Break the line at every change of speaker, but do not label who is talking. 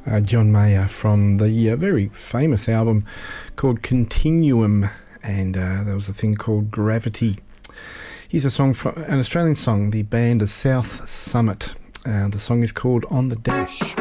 John Mayer from the very famous album called Continuum, and there was a thing called Gravity. Here's a song from an Australian song. The band is South Summit. The song is called On the Dash.